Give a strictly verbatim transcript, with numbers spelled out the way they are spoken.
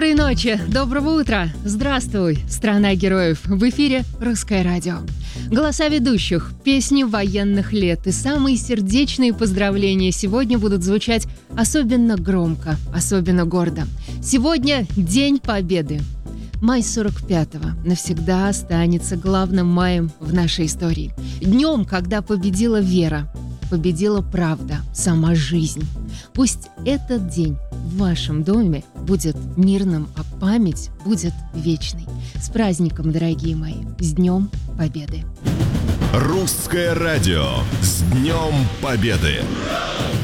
Доброй ночи, доброго утра. Здравствуй, страна героев. В эфире Русское радио. Голоса ведущих, песни военных лет и самые сердечные поздравления сегодня будут звучать особенно громко, особенно гордо. Сегодня День Победы. Май сорок пятого навсегда останется главным маем в нашей истории. Днем, когда победила вера, победила правда, сама жизнь. Пусть этот день в вашем доме будет мирным, а память будет вечной. С праздником, дорогие мои! С Днем Победы! Русское радио. С Днем Победы!